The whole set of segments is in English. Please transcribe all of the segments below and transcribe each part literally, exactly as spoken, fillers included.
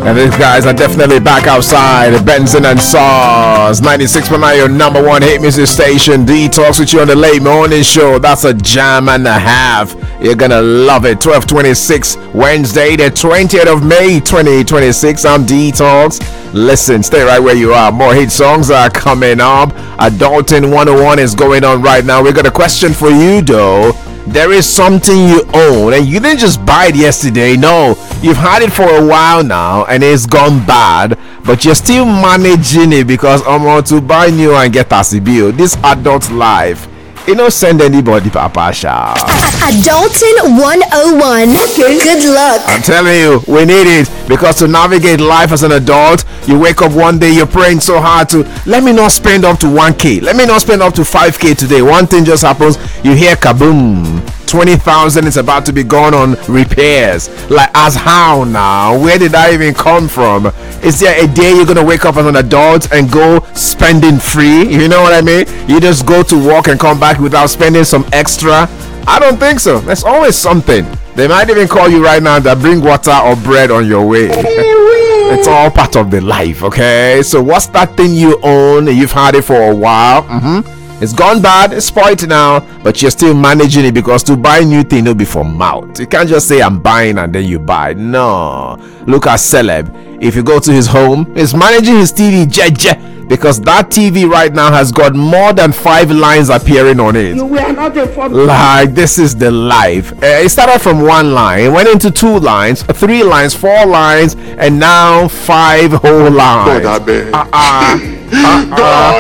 And these guys are definitely back outside. Benson and Sars. ninety-six point nine, your number one hit music station. D talks with you on the late morning show. That's a jam and a half. You're gonna love it. twelve twenty-six, Wednesday, the twentieth of May, twenty twenty-six. I'm D Talks. Listen, stay right where you are. More hit songs are coming up. Adulting one oh one is going on right now. We got a question for you, though. There is something you own and you didn't just buy it yesterday. No, you've had it for a while now and it's gone bad, but you're still managing it because I'm um, to buy new and get as a bill. This adult life, you don't send anybody papa sha. Adulting one oh one. Okay. Good luck. I'm telling you, we need it because to navigate life as an adult, you wake up one day, you're praying so hard to let me not spend up to one k, let me not spend up to five k today. One thing just happens, you hear kaboom, twenty thousand is about to be gone on repairs. Like, as how now? Where did I even come from? Is there a day you're gonna wake up as an adult and go spending free? You know what I mean? You just go to work and come back without spending some extra? I don't think so. There's always something. They might even call you right now that bring water or bread on your way. It's all part of the life, okay? So what's that thing you own? You've had it for a while. Mm-hmm. It's gone bad, it's spoiled now, but you're still managing it because to buy new thing will be for mouth. You can't just say I'm buying and then you buy. No. Look at Celeb. If you go to his home, he's managing his T V jeje because that T V right now has got more than five lines appearing on it. You were not a fun- Like, this is the life. Uh, it started from one line, it went into two lines, three lines, four lines, and now five whole lines. Uh-uh. Uh-uh.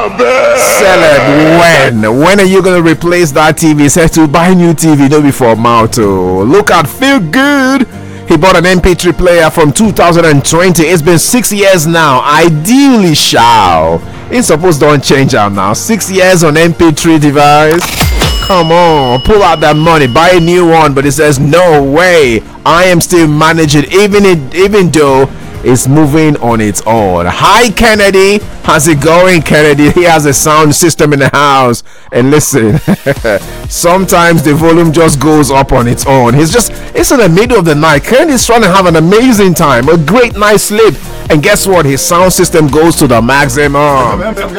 Celeb, when? When are you gonna replace that T V? Said to buy new T V, no before mouth. Look at Feel Good. He bought an M P three player from two thousand twenty. It's been six years now. Ideally, shall. It's supposed to don't change out now. Six years on M P three device. Come on, pull out that money, buy a new one. But it says no way. I am still managing, even it, even though it's moving on its own. Hi, Kennedy. How's it going, Kennedy? He has a sound system in the house. And listen, sometimes the volume just goes up on its own. He's just, it's in the middle of the night. Kennedy's trying to have an amazing time, a great night's sleep. And guess what? His sound system goes to the maximum.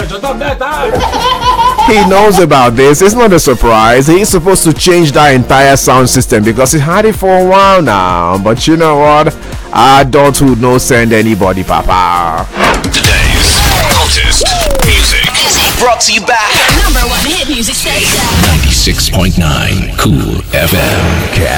He knows about this. It's not a surprise. He's supposed to change that entire sound system because he had it for a while now. But you know what? Adulthood no send anybody, papa. Today's hottest music. Music brought to you by Number one hit music station. ninety-six point nine Cool F M.